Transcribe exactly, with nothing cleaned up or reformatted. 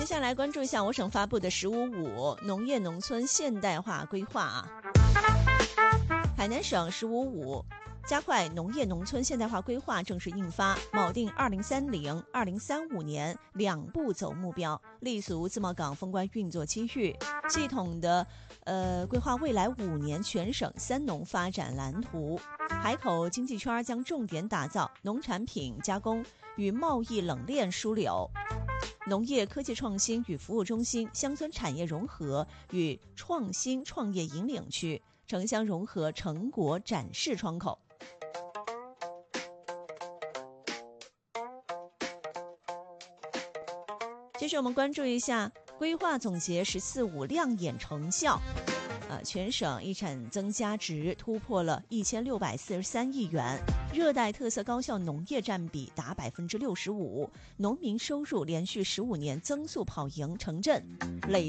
下来关注一下我省发布的“十五五”农业农村现代化规划啊。海南省“十五五”加快农业农村现代化规划正式印发，铆定二零三零、二零三五年两步走目标，立足自贸港封关运作机遇，系统的呃规划未来五年全省三农发展蓝图。海口经济圈将重点打造农产品加工与贸易冷链枢纽，农业科技创新与服务中心、乡村产业融合与创新创业引领区、城乡融合成果展示窗口。接着我们关注一下规划总结“十四五”亮眼成效。呃，全省一产增加值突破了一千六百四十三亿元，热带特色高效农业占比达百分之六十五，农民收入连续十五年增速跑赢城镇，累